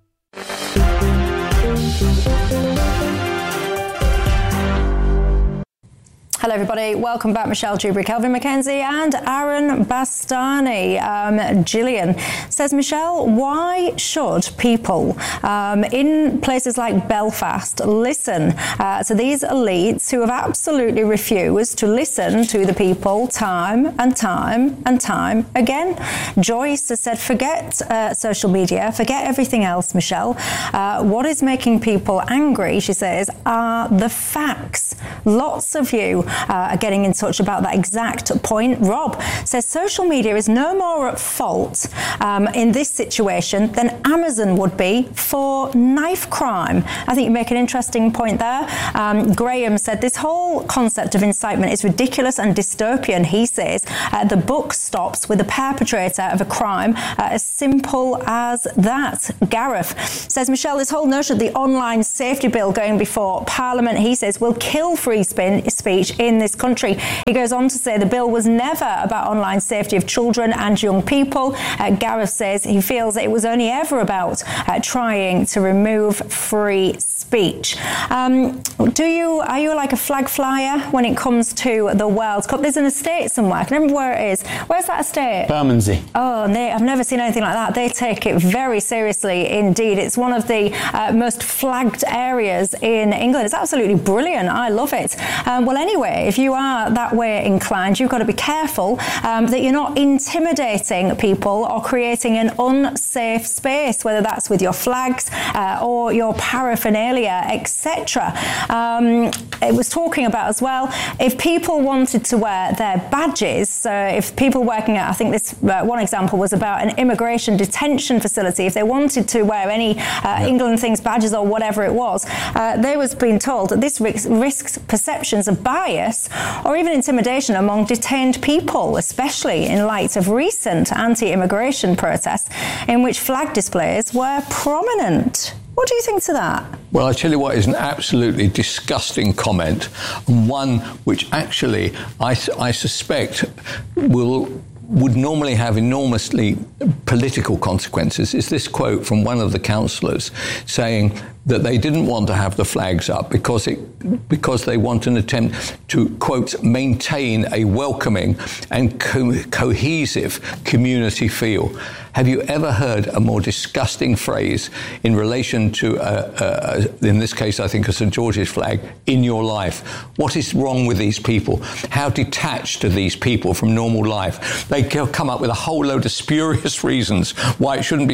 Hello, everybody. Welcome back. Michelle Dewberry, Kelvin Mackenzie and Aaron Bastani. Gillian says, Michelle, why should people in places like Belfast listen to these elites who have absolutely refused to listen to the people time and time and time again? Joyce has said, forget social media, forget everything else, Michelle. What is making people angry, she says, are the facts. Lots of you are getting in touch about that exact point. Rob says social media is no more at fault in this situation than Amazon would be for knife crime. I think you make an interesting point there. Graham said this whole concept of incitement is ridiculous and dystopian. He says the book stops with the perpetrator of a crime as simple as that. Gareth says, Michelle, this whole notion of the online safety bill going before Parliament, he says, will kill free speech in this country. He goes on to say the bill was never about online safety of children and young people. Gareth says he feels that it was only ever about trying to remove free speech. Are you like a flag flyer when it comes to the World Cup? There's an estate somewhere. I can't remember where it is. Where's that estate? Bermondsey. Oh, I've never seen anything like that. They take it very seriously indeed. It's one of the most flagged areas in England. It's absolutely brilliant. I love it. Well, anyway, if you are that way inclined, you've got to be careful that you're not intimidating people or creating an unsafe space, whether that's with your flags or your paraphernalia, etc. It was talking about as well, if people wanted to wear their badges, so if people working at, I think this one example was about an immigration detention facility, if they wanted to wear any England Things badges or whatever it was, they was being told that this risks perceptions of bias or even intimidation among detained people, especially in light of recent anti-immigration protests in which flag displays were prominent. What do you think to that? Well, I tell you what is an absolutely disgusting comment, and one which actually I suspect would normally have enormously political consequences, is this quote from one of the councillors saying that they didn't want to have the flags up because they want an attempt to, quote, maintain a welcoming and cohesive community feel. Have you ever heard a more disgusting phrase in relation to, in this case, I think a St. George's flag, in your life? What is wrong with these people? How detached are these people from normal life? They come up with a whole load of spurious reasons why it shouldn't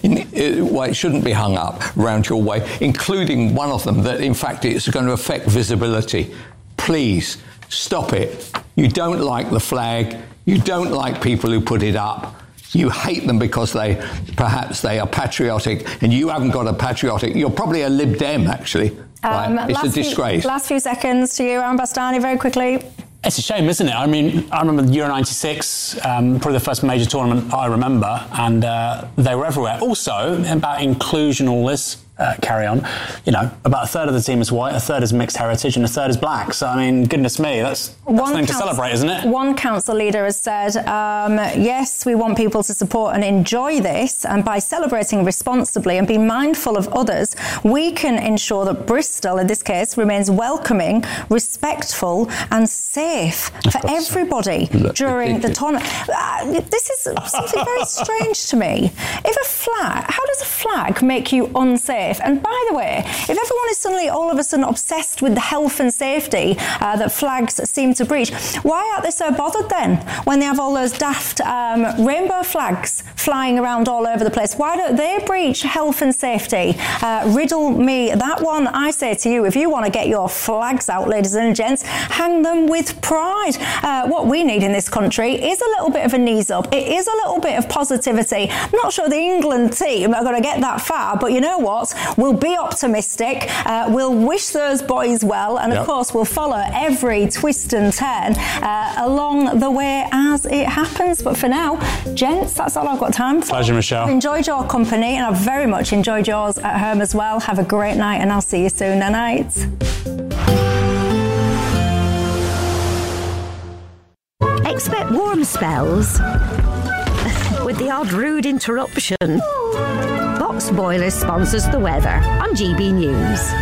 be hung up around your way, including one of them that, in fact, it's going to affect visibility. Please, stop it. You don't like the flag. You don't like people who put it up. You hate them because perhaps they are patriotic, and you haven't got a patriotic. You're probably a Lib Dem, actually. Right? It's a disgrace. Last few seconds to you, Aaron Bastani, very quickly. It's a shame, isn't it? I mean, I remember Euro 96, probably the first major tournament I remember, and they were everywhere. Also, about inclusion, all this, carry on, about a third of the team is white, a third is mixed heritage, and a third is black. So, I mean, goodness me, that's something to celebrate, isn't it? One council leader has said, yes, we want people to support and enjoy this, and by celebrating responsibly and being mindful of others, we can ensure that Bristol, in this case, remains welcoming, respectful and safe for everybody during the tournament. This is something very strange to me. How does a flag make you unsafe? And by the way, if everyone is suddenly all of a sudden obsessed with the health and safety that flags seem to breach, why aren't they so bothered then when they have all those daft rainbow flags flying around all over the place? Why don't they breach health and safety? Riddle me that one. I say to you, if you want to get your flags out, ladies and gents, hang them with pride. What we need in this country is a little bit of a knees up. It is a little bit of positivity. I'm not sure the England team are going to get that far, but you know what? we'll be optimistic. We'll wish those boys well. And of course, we'll follow every twist and turn along the way as it happens. But for now, gents, that's all I've got time for. Pleasure, Michelle. I've enjoyed your company and I've very much enjoyed yours at home as well. Have a great night and I'll see you soon. Night. Expect warm spells with the odd rude interruption. Box Boilers sponsors the weather on GB News.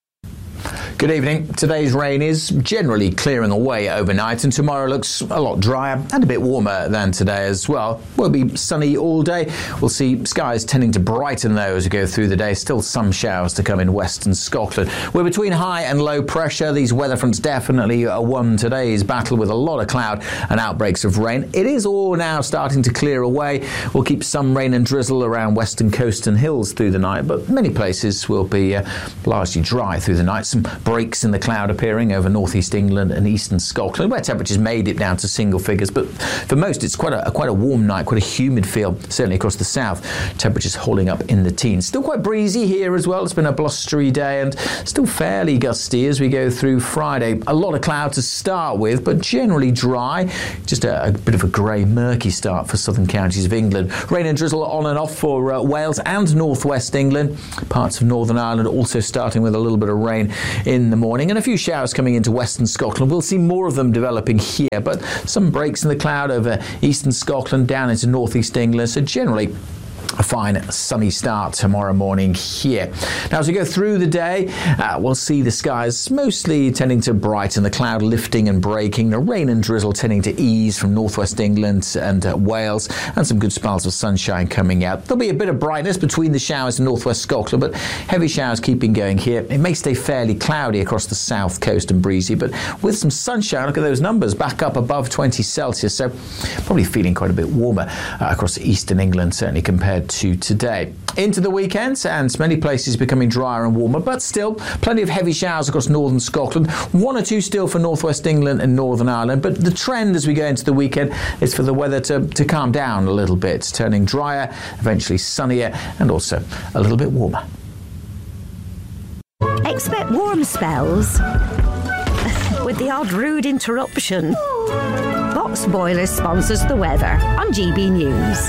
Good evening. Today's rain is generally clearing away overnight, and tomorrow looks a lot drier and a bit warmer than today as well. Will be sunny all day. We'll see skies tending to brighten though as we go through the day. Still some showers to come in western Scotland. We're between high and low pressure. These weather fronts definitely won today's battle with a lot of cloud and outbreaks of rain. It is all now starting to clear away. We'll keep some rain and drizzle around western coast and hills through the night, but many places will be largely dry through the night. Some breaks in the cloud appearing over northeast England and eastern Scotland, where temperatures made it down to single figures. But for most, it's quite a warm night, quite a humid feel, certainly across the south. Temperatures holding up in the teens. Still quite breezy here as well. It's been a blustery day and still fairly gusty as we go through Friday. A lot of cloud to start with, but generally dry. Just a bit of a grey, murky start for southern counties of England. Rain and drizzle on and off for Wales and northwest England. Parts of Northern Ireland also starting with a little bit of rain in the morning, and a few showers coming into western Scotland. We'll see more of them developing here, but some breaks in the cloud over eastern Scotland down into northeast England. So generally a fine sunny start tomorrow morning here. Now as we go through the day, we'll see the skies mostly tending to brighten, the cloud lifting and breaking, the rain and drizzle tending to ease from northwest England and Wales, and some good spells of sunshine coming out. There'll be a bit of brightness between the showers in northwest Scotland, but heavy showers keeping going here. It may stay fairly cloudy across the south coast and breezy, but with some sunshine. Look at those numbers, back up above 20 Celsius, so probably feeling quite a bit warmer across eastern England, certainly compared to today. Into the weekend, and many places becoming drier and warmer, but still plenty of heavy showers across northern Scotland. One or two still for northwest England and Northern Ireland, but the trend as we go into the weekend is for the weather to calm down a little bit, turning drier, eventually sunnier, and also a little bit warmer. Expect warm spells with the odd rude interruption. Box Boilers sponsors the weather on GB News.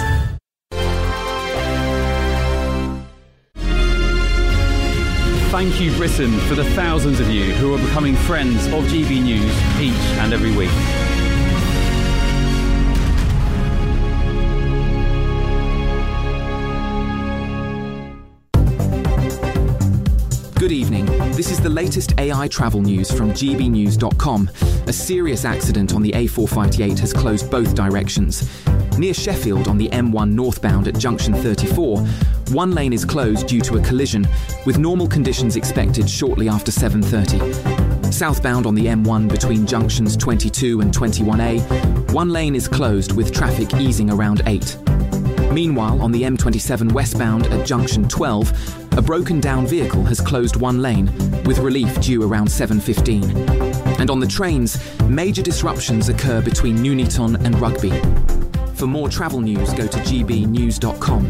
Thank you, Britain, for the thousands of you who are becoming friends of GB News each and every week. Good evening. This is the latest AI travel news from gbnews.com. A serious accident on the A458 has closed both directions. Near Sheffield on the M1 northbound at junction 34, one lane is closed due to a collision, with normal conditions expected shortly after 7:30. Southbound on the M1 between junctions 22 and 21A, one lane is closed with traffic easing around 8. Meanwhile, on the M27 westbound at junction 12, a broken down vehicle has closed one lane, with relief due around 7:15. And on the trains, major disruptions occur between Nuneaton and Rugby. For more travel news, go to gbnews.com.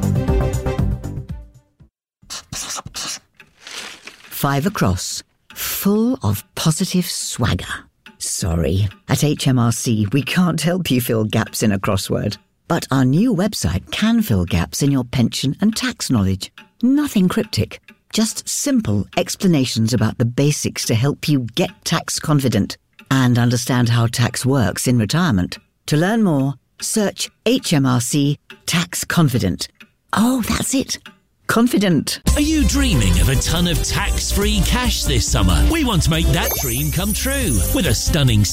5 across, full of positive swagger. Sorry, at HMRC we can't help you fill gaps in a crossword. But our new website can fill gaps in your pension and tax knowledge. Nothing cryptic, just simple explanations about the basics to help you get tax confident and understand how tax works in retirement. To learn more, search HMRC Tax Confident. Oh, that's it. Confident. Are you dreaming of a ton of tax-free cash this summer? We want to make that dream come true with a stunning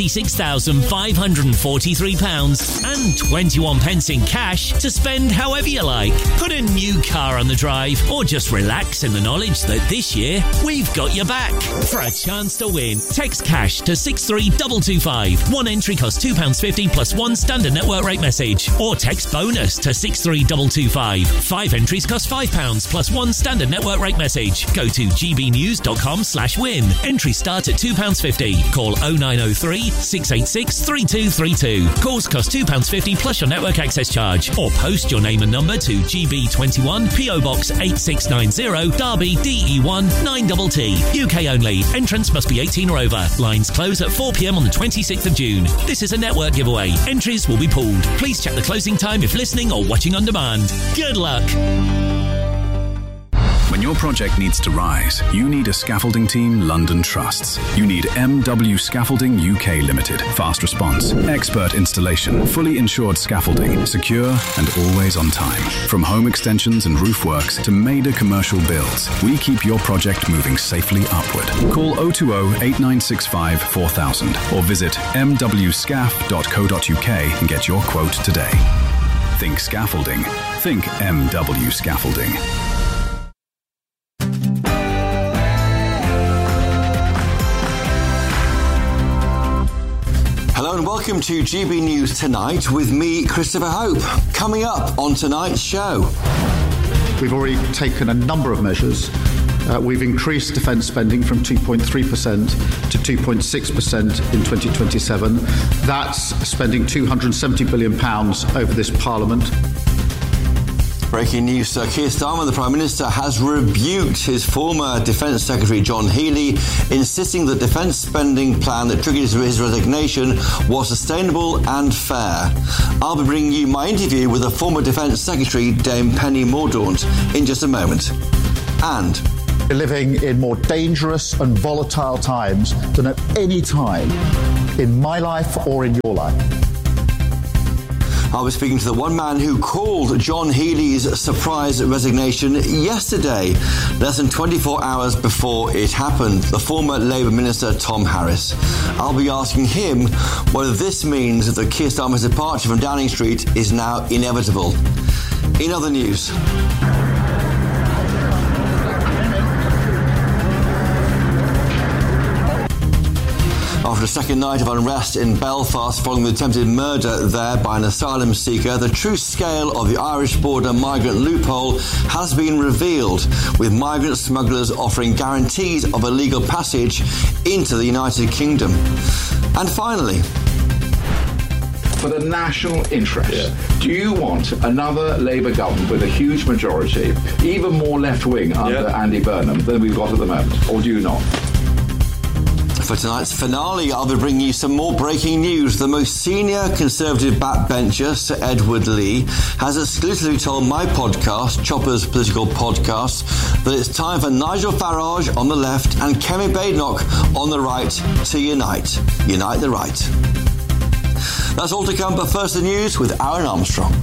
£76,543 and 21 pence in cash to spend however you like. Put a new car on the drive or just relax in the knowledge that this year we've got your back. For a chance to win, text cash to 63225. One entry costs £2.50 plus one standard network rate message, or text bonus to 63225. 5 entries cost £5. £5 plus one standard network rate message. Go to gbnews.com/win. Entries start at £2.50. Call 0903 686 3232. Calls cost £2.50 plus your network access charge. Or post your name and number to GB21 PO Box 8690 Derby DE1 9TT. UK only. Entrance must be 18 or over. Lines close at 4 p.m. on the 26th of June. This is a network giveaway. Entries will be pooled. Please check the closing time if listening or watching on demand. Good luck. When your project needs to rise, you need a scaffolding team London trusts. You need MW Scaffolding UK Limited. Fast response, expert installation, fully insured scaffolding, secure and always on time. From home extensions and roof works to major commercial builds, we keep your project moving safely upward. Call 020 8965 4000 or visit mwscaf.co.uk and get your quote today. Think scaffolding. Think MW Scaffolding. Hello and welcome to GB News Tonight with me, Christopher Hope. Coming up on tonight's show. We've already taken a number of measures. We've increased defence spending from 2.3% to 2.6% in 2027. That's spending £270 billion over this Parliament. Breaking news, Sir Keir Starmer, the Prime Minister, has rebuked his former Defence Secretary John Healey, insisting the defence spending plan that triggered his resignation was sustainable and fair. I'll be bringing you my interview with the former Defence Secretary, Dame Penny Mordaunt, in just a moment. And we're living in more dangerous and volatile times than at any time in my life or in your life. I'll be speaking to the one man who called John Healey's surprise resignation yesterday, less than 24 hours before it happened, the former Labour Minister Tom Harris. I'll be asking him whether this means that Keir Starmer's departure from Downing Street is now inevitable. In other news, after a second night of unrest in Belfast following the attempted murder there by an asylum seeker, the true scale of the Irish border migrant loophole has been revealed, with migrant smugglers offering guarantees of illegal passage into the United Kingdom. And finally, for the national interest, do you want another Labour government with a huge majority, even more left-wing under Andy Burnham than we've got at the moment, or do you not? For tonight's finale, I'll be bringing you some more breaking news. The most senior Conservative backbencher, Sir Edward Lee, has exclusively told my podcast, Chopper's Political Podcast, that it's time for Nigel Farage on the left and Kemi Badenoch on the right to unite. Unite the right. That's all to come, but first the news with Aaron Armstrong.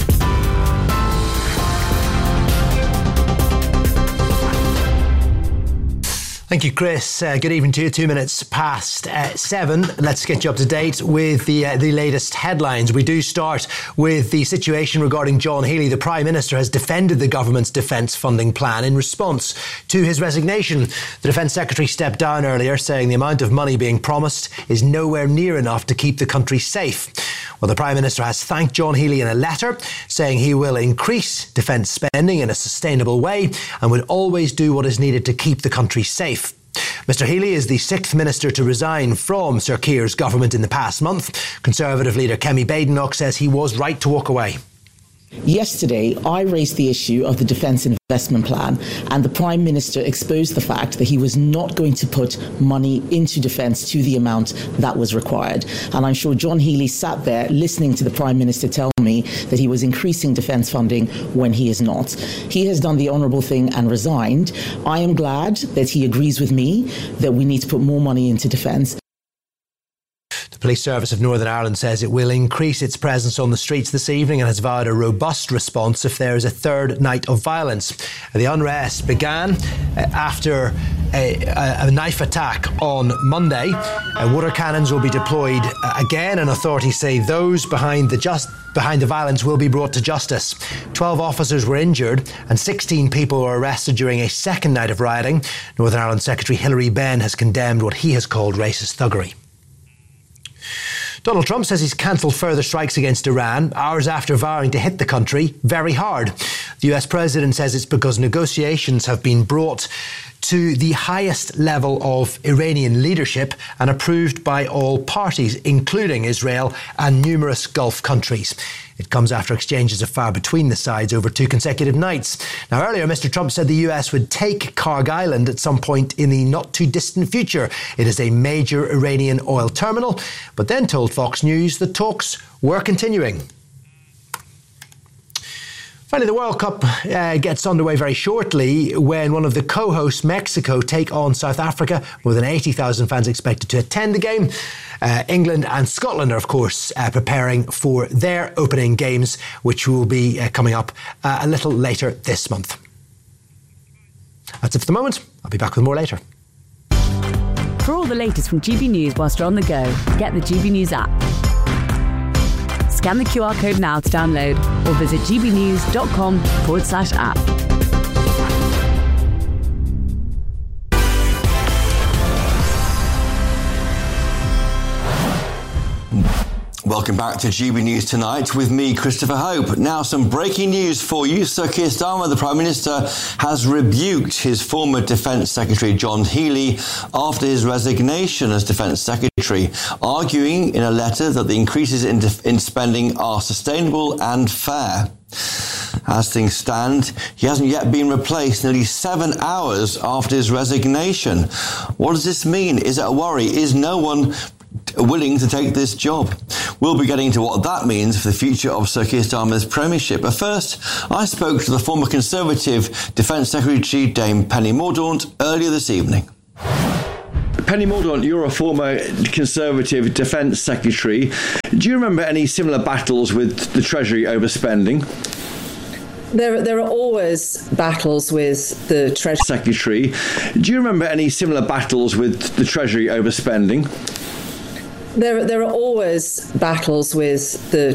Thank you, Chris. Good evening to you. 2 minutes past 7. Let's get you up to date with the latest headlines. We do start with the situation regarding John Healey. The Prime Minister has defended the government's defence funding plan in response to his resignation. The Defence Secretary stepped down earlier, saying the amount of money being promised is nowhere near enough to keep the country safe. Well, the Prime Minister has thanked John Healey in a letter, saying he will increase defence spending in a sustainable way and would always do what is needed to keep the country safe. Mr Healey is the 6th minister to resign from Sir Keir's government in the past month. Conservative leader Kemi Badenoch says he was right to walk away. Yesterday, I raised the issue of the Defence Investment Plan, and the Prime Minister exposed the fact that he was not going to put money into defence to the amount that was required. And I'm sure John Healey sat there listening to the Prime Minister tell me that he was increasing defence funding when he is not. He has done the honourable thing and resigned. I am glad that he agrees with me that we need to put more money into defence. The Police Service of Northern Ireland says it will increase its presence on the streets this evening and has vowed a robust response if there is a third night of violence. The unrest began after a knife attack on Monday. Water cannons will be deployed again, and authorities say those behind the violence will be brought to justice. 12 officers were injured and 16 people were arrested during a second night of rioting. Northern Ireland Secretary Hilary Benn has condemned what he has called racist thuggery. Donald Trump says he's cancelled further strikes against Iran, hours after vowing to hit the country very hard. The The US president says it's because negotiations have been brought to the highest level of Iranian leadership and approved by all parties, including Israel and numerous Gulf countries. It comes after exchanges of fire between the sides over 2 consecutive nights. Now, earlier, Mr. Trump said the US would take Karg Island at some point in the not-too-distant future. It is a major Iranian oil terminal, but then told Fox News the talks were continuing. Finally, the World Cup gets underway very shortly when one of the co-hosts, Mexico, take on South Africa. More than 80,000 fans expected to attend the game. England and Scotland are, of course, preparing for their opening games, which will be coming up a little later this month. That's it for the moment. I'll be back with more later. For all the latest from GB News whilst you're on the go, get the GB News app. Scan the QR code now to download or visit gbnews.com/app. Welcome back to GB News Tonight with me, Christopher Hope. Now, some breaking news for you. Sir Keir Starmer, the Prime Minister, has rebuked his former Defence Secretary, John Healey, after his resignation as Defence Secretary, arguing in a letter that the increases in spending are sustainable and fair. As things stand, he hasn't yet been replaced nearly 7 hours after his resignation. What does this mean? Is it a worry? Is no one willing to take this job? We'll be getting into what that means for the future of Sir Keir Starmer's premiership. But first, I spoke to the former Conservative Defence Secretary, Dame Penny Mordaunt, earlier this evening. Penny Mordaunt, you're a former Conservative Defence Secretary. Do you remember any similar battles with the Treasury over spending? There are always battles with the Treasury Secretary. Do you remember any similar battles with the Treasury over spending? There are always battles with the